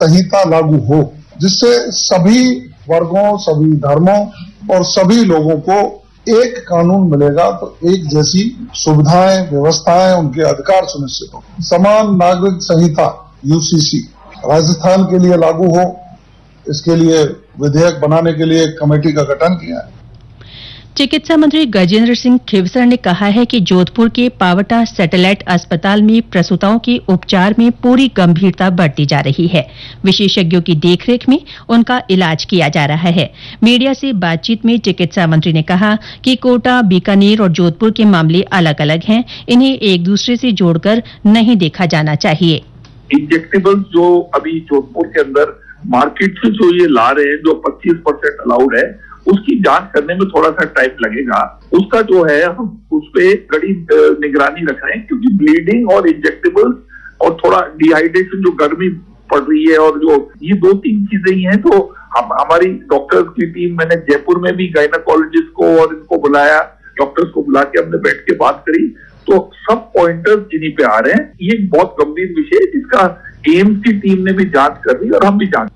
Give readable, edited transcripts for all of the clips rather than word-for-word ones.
संहिता लागू हो, जिससे सभी वर्गों, सभी धर्मों और सभी लोगों को एक कानून मिलेगा तो एक जैसी सुविधाएं, व्यवस्थाएं, उनके अधिकार सुनिश्चित हो। समान नागरिक संहिता यूसीसी राजस्थान के लिए लागू हो, इसके लिए विधेयक बनाने के लिए एक कमेटी का गठन किया है। चिकित्सा मंत्री गजेंद्र सिंह खिवसर ने कहा है कि जोधपुर के पावटा सैटेलाइट अस्पताल में प्रसूताओं के उपचार में पूरी गंभीरता बरती जा रही है। विशेषज्ञों की देखरेख में उनका इलाज किया जा रहा है। मीडिया से बातचीत में चिकित्सा मंत्री ने कहा कि कोटा, बीकानेर और जोधपुर के मामले अलग अलग हैं, इन्हें एक दूसरे से जोड़कर नहीं देखा जाना चाहिए। इंजेक्टेबल्स जो अभी जोधपुर के अंदर मार्केट से जो ये ला रहे हैं, जो 25% अलाउड है, उसकी जांच करने में थोड़ा सा टाइम लगेगा। उसका जो है हम उस पे कड़ी निगरानी रख रहे हैं, क्योंकि ब्लीडिंग और इंजेक्टेबल्स और थोड़ा डिहाइड्रेशन, जो गर्मी पड़ रही है, और जो ये 2-3 चीजें ही हैं, तो हमारी डॉक्टर्स की टीम, मैंने जयपुर में भी गायनाकोलॉजिस्ट को और इनको बुलाया, डॉक्टर्स को बुला के हमने बैठ के बात करी, तो सब पॉइंटर्स जिन्हीं पे आ रहे हैं। ये बहुत गंभीर विषय है, जिसका एम्स की टीम ने भी जांच कर ली और हम भी जांच।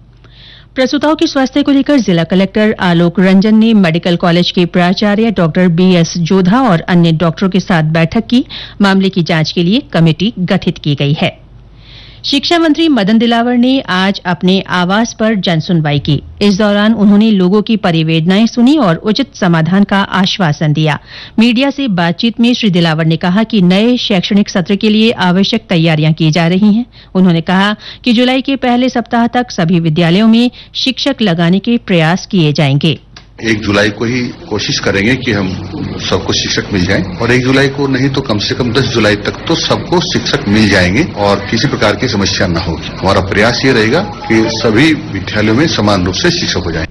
प्रसूताओं के स्वास्थ्य को लेकर जिला कलेक्टर आलोक रंजन ने मेडिकल कॉलेज के प्राचार्य डॉक्टर बीएस जोधा और अन्य डॉक्टरों के साथ बैठक की। मामले की जांच के लिए कमेटी गठित की गई है। शिक्षा मंत्री मदन दिलावर ने आज अपने आवास पर जनसुनवाई की। इस दौरान उन्होंने लोगों की परिवेदनाएं सुनी और उचित समाधान का आश्वासन दिया। मीडिया से बातचीत में श्री दिलावर ने कहा कि नए शैक्षणिक सत्र के लिए आवश्यक तैयारियां की जा रही हैं। उन्होंने कहा कि जुलाई के पहले सप्ताह तक सभी विद्यालयों में शिक्षक लगाने के प्रयास किए जाएंगे। 1 जुलाई को ही कोशिश करेंगे कि हम सबको शिक्षक मिल जाएं, और 1 जुलाई को नहीं तो कम से कम 10 जुलाई तक तो सबको शिक्षक मिल जाएंगे और किसी प्रकार की समस्या न होगी। हमारा प्रयास ये रहेगा कि सभी विद्यालयों में समान रूप से शिक्षक हो जाएं।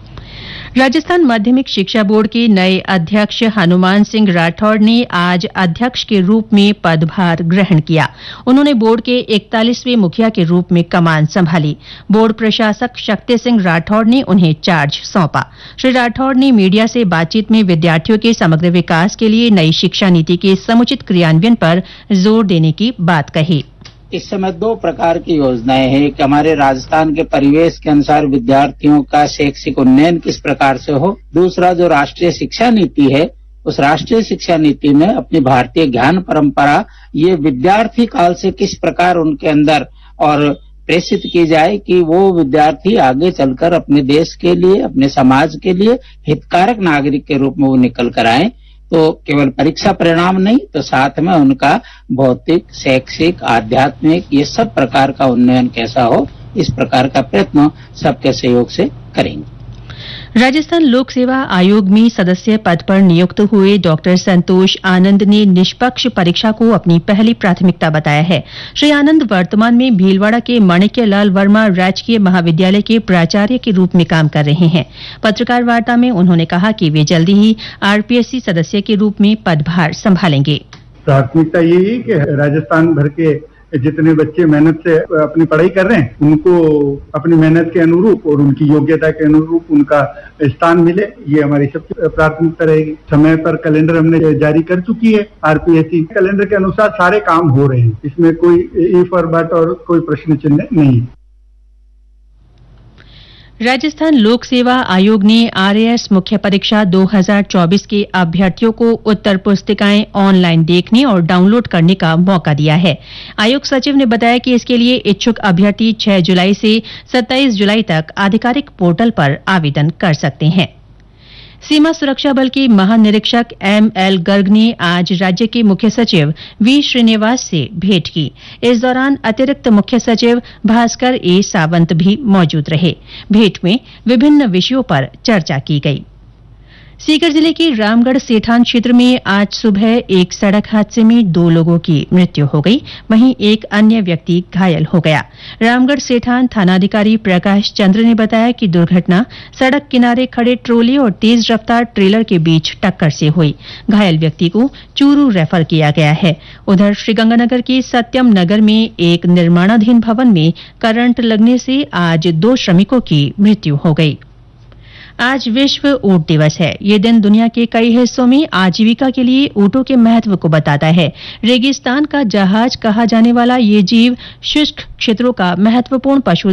राजस्थान माध्यमिक शिक्षा बोर्ड के नए अध्यक्ष हनुमान सिंह राठौड़ ने आज अध्यक्ष के रूप में पदभार ग्रहण किया। उन्होंने बोर्ड के 41वें मुखिया के रूप में कमान संभाली। बोर्ड प्रशासक शक्ति सिंह राठौड़ ने उन्हें चार्ज सौंपा। श्री राठौड़ ने मीडिया से बातचीत में विद्यार्थियों के समग्र विकास के लिए नई शिक्षा नीति के समुचित क्रियान्वयन पर जोर देने की बात कही। इस समय 2 प्रकार की योजनाएं हैं कि हमारे राजस्थान के परिवेश के अनुसार विद्यार्थियों का शैक्षिक उन्नयन किस प्रकार से हो। दूसरा जो राष्ट्रीय शिक्षा नीति है, उस राष्ट्रीय शिक्षा नीति में अपनी भारतीय ज्ञान परंपरा ये विद्यार्थी काल से किस प्रकार उनके अंदर और प्रेषित की जाए कि वो विद्यार्थी आगे चलकर अपने देश के लिए, अपने समाज के लिए हितकारक नागरिक के रूप में वो निकल कर आए। तो केवल परीक्षा परिणाम नहीं, तो साथ में उनका भौतिक, शैक्षिक, आध्यात्मिक ये सब प्रकार का उन्नयन कैसा हो, इस प्रकार का प्रयत्न सबके सहयोग से करेंगे। राजस्थान लोक सेवा आयोग में सदस्य पद पर नियुक्त हुए डॉक्टर संतोष आनंद ने निष्पक्ष परीक्षा को अपनी पहली प्राथमिकता बताया है। श्री आनंद वर्तमान में भीलवाड़ा के माणिक्य लाल वर्मा राजकीय महाविद्यालय के प्राचार्य के रूप में काम कर रहे हैं। पत्रकार वार्ता में उन्होंने कहा कि वे जल्दी ही आरपीएससी सदस्य के रूप में पदभार संभालेंगे। प्राथमिकता यही है कि राजस्थान भर के जितने बच्चे मेहनत से अपनी पढ़ाई कर रहे हैं, उनको अपनी मेहनत के अनुरूप और उनकी योग्यता के अनुरूप उनका स्थान मिले, ये हमारी सबसे प्राथमिकता रहेगी। समय पर कैलेंडर हमने जारी कर चुकी है। आरपीएससी कैलेंडर के अनुसार सारे काम हो रहे हैं, इसमें कोई इफ और बट और कोई प्रश्न चिन्ह नहीं है। राजस्थान लोक सेवा आयोग ने आरएएस मुख्य परीक्षा 2024 के अभ्यर्थियों को उत्तर पुस्तिकाएं ऑनलाइन देखने और डाउनलोड करने का मौका दिया है। आयोग सचिव ने बताया कि इसके लिए इच्छुक अभ्यर्थी 6 जुलाई से 27 जुलाई तक आधिकारिक पोर्टल पर आवेदन कर सकते हैं। सीमा सुरक्षा बल के महानिरीक्षक एमएल गर्ग ने आज राज्य के मुख्य सचिव वी श्रीनिवास से भेंट की। इस दौरान अतिरिक्त मुख्य सचिव भास्कर ए सावंत भी मौजूद रहे। भेंट में विभिन्न विषयों पर चर्चा की गई। सीकर जिले के रामगढ़ सेठान क्षेत्र में आज सुबह एक सड़क हादसे में 2 लोगों की मृत्यु हो गई, वहीं एक अन्य व्यक्ति घायल हो गया। रामगढ़ सेठान थानाधिकारी प्रकाश चंद्र ने बताया कि दुर्घटना सड़क किनारे खड़े ट्रोली और तेज रफ्तार ट्रेलर के बीच टक्कर से हुई। घायल व्यक्ति को चूरू रेफर किया गया है। उधर श्रीगंगानगर के सत्यम नगर में एक निर्माणाधीन भवन में करंट लगने से आज 2 श्रमिकों की मृत्यु हो गई। आज विश्व ऊंट दिवस है। ये दिन दुनिया के कई हिस्सों में आजीविका के लिए ऊंटों के महत्व को बताता है। रेगिस्तान का जहाज कहा जाने वाला ये जीव शुष्क क्षेत्रों का महत्वपूर्ण पशु